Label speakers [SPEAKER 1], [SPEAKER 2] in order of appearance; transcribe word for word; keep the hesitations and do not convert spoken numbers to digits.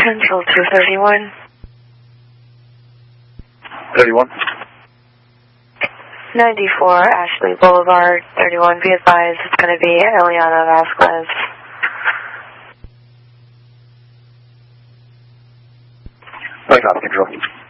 [SPEAKER 1] Control two thirty-one.
[SPEAKER 2] thirty-one.
[SPEAKER 1] ninety-four Ashley Boulevard, thirty-one. Be advised, it's going to be Eliana Vasquez.
[SPEAKER 2] I got control.